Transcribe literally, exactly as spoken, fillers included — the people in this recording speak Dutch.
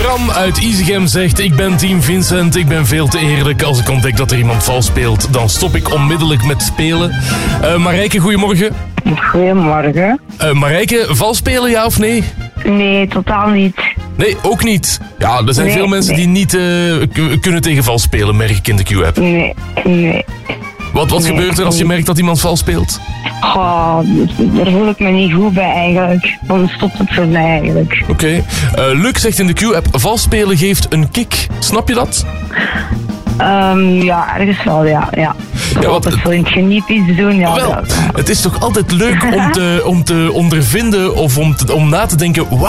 Bram uit Isegem zegt... Ik ben team Vincent, ik ben veel te eerlijk. Als ik ontdek dat er iemand vals speelt, dan stop ik onmiddellijk met spelen. Uh, Marijke, goedemorgen. Goedemorgen. Uh, Marijke, vals spelen, ja of nee? Nee, totaal niet. Nee, ook niet. Ja, er zijn nee, veel mensen nee. die niet uh, k- kunnen tegen vals spelen, merk ik in de Q-app. Nee, nee. Wat, wat nee, gebeurt er als je merkt dat iemand vals speelt? Oh, daar voel ik me niet goed bij eigenlijk. Dan stopt het voor mij eigenlijk. Oké. Okay. Uh, Luc zegt in de Q-app, vals spelen geeft een kick. Snap je dat? Um, ja, ergens wel, ja. ja. Ja, wat, het zo in het geniep iets doen, ja. Wel, dat, het is toch altijd leuk om te, om te ondervinden of om, te, om na te denken...